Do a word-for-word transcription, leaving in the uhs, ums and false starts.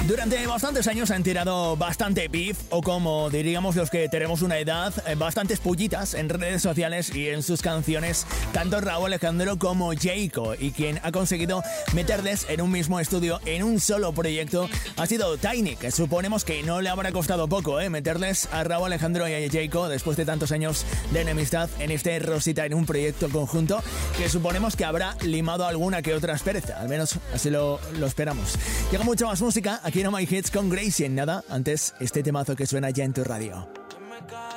Durante bastantes años han tirado bastante beef, o como diríamos los que tenemos una edad, eh, bastantes pullitas en redes sociales y en sus canciones, tanto Rauw Alejandro como Jayco, y quien ha conseguido meterles en un mismo estudio, en un solo proyecto, ha sido Tiny, que suponemos que no le habrá costado poco, ¿eh? Meterles a Rauw Alejandro y a Jayco después de tantos años de enemistad en este Rosita, en un proyecto conjunto que suponemos que habrá limado alguna que otra aspereza, al menos así lo, lo esperamos. Llega mucha más música aquí en Oh My Hits con Gracie en nada, antes este temazo que suena ya en tu radio.